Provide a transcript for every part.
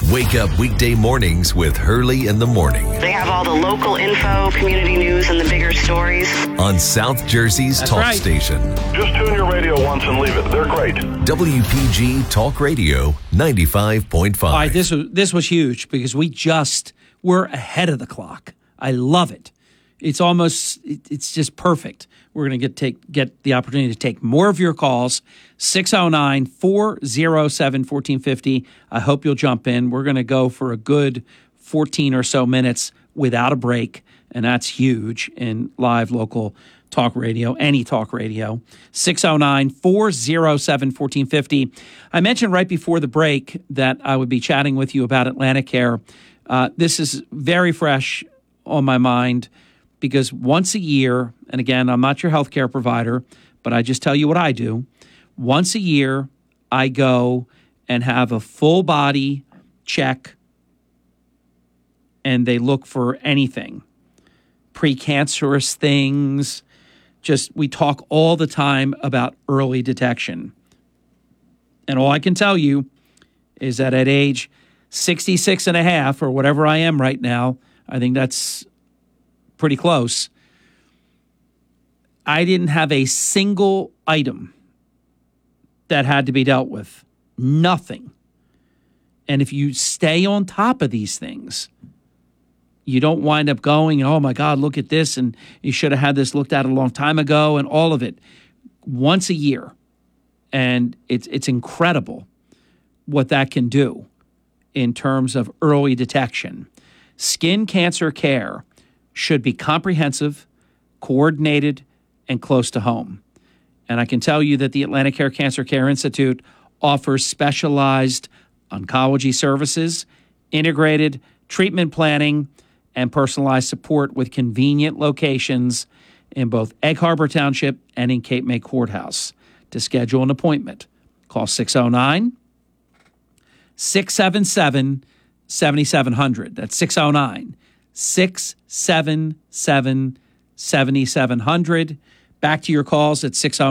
Wake up weekday mornings with Hurley in the Morning. They have all the local info, community news, and the bigger stories. On South Jersey's Talk Station. Just tune your radio once and leave it. They're great. WPG Talk Radio 95.5. All right, this was huge because we're ahead of the clock. I love it. It's just perfect. We're going to get the opportunity to take more of your calls. 609-407-1450. I hope you'll jump in. We're going to go for a good 14 or so minutes without a break, and that's huge in live local talk radio, any talk radio. 609-407-1450. I mentioned right before the break that I would be chatting with you about AtlantiCare. This is very fresh on my mind because once a year, and again, I'm not your healthcare provider, but I just tell you what I do. Once a year, I go and have a full body check, and they look for anything, precancerous things. We talk all the time about early detection. And all I can tell you is that at age 66 and a half, or whatever I am right now, I think that's pretty close, I didn't have a single item that had to be dealt with. Nothing. And if you stay on top of these things, you don't wind up going, oh my God, look at this, and you should have had this looked at a long time ago, and all of it once a year. And it's incredible what that can do in terms of early detection. Skin cancer care should be comprehensive, coordinated, and close to home. And I can tell you that the AtlantiCare Cancer Care Institute offers specialized oncology services, integrated treatment planning, and personalized support with convenient locations in both Egg Harbor Township and in Cape May Courthouse. To schedule an appointment, call 609-677-7700. That's 609-677-7700. Back to your calls at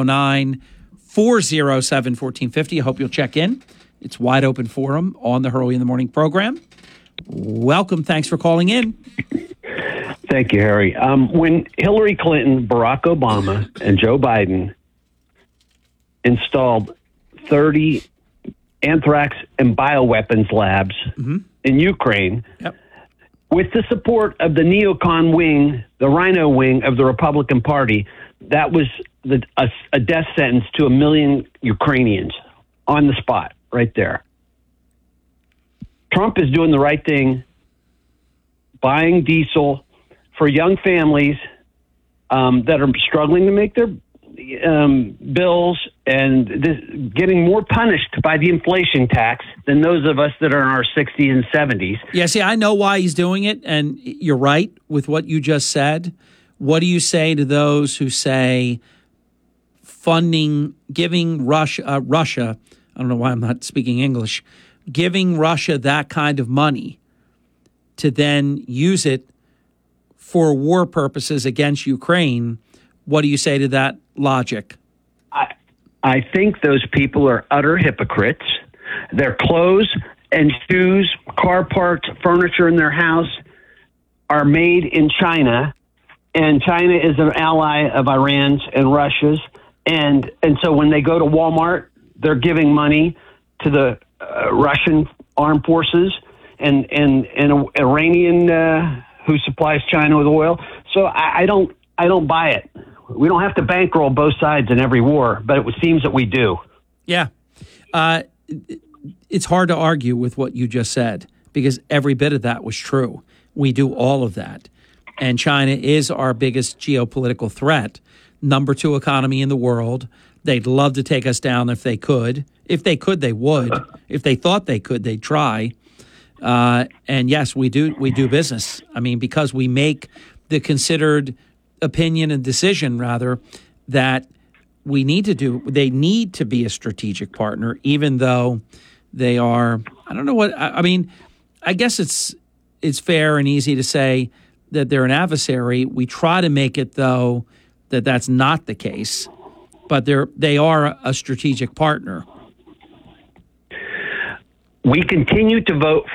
609-407-1450. I hope you'll check in. It's wide open forum on the Hurley in the Morning program. Welcome. Thanks for calling in. Thank you, Harry. When Hillary Clinton, Barack Obama, and Joe Biden installed 30 anthrax and bioweapons labs in Ukraine, with the support of the neocon wing, the Rhino wing of the Republican Party, that was a death sentence to 1 million Ukrainians on the spot right there. Trump is doing the right thing, buying diesel for young families that are struggling to make their bills and getting more punished by the inflation tax than those of us that are in our 60s and 70s. Yeah, see, I know why he's doing it, and you're right with what you just said. What do you say to those who say giving Russia, I don't know why I'm not speaking English, giving Russia that kind of money to then use it for war purposes against Ukraine? What do you say to that logic? I think those people are utter hypocrites. Their clothes and shoes, car parts, furniture in their house are made in China, and China is an ally of Iran's and Russia's. And so when they go to Walmart, they're giving money to the Russian armed forces and Iranian who supplies China with oil. So I don't buy it. We don't have to bankroll both sides in every war, but it seems that we do. Yeah. It's hard to argue with what you just said because every bit of that was true. We do all of that. And China is our biggest geopolitical threat, number 2 economy in the world. They'd love to take us down if they could. If they could, they would. If they thought they could, they'd try. And yes, we do business. I mean, because we make the considered opinion and decision, rather, that they need to be a strategic partner, even though they are, I don't know what, I mean, I guess it's fair and easy to say that they're an adversary. We try to make it, though, that that's not the case, but they are a strategic partner. We continue to vote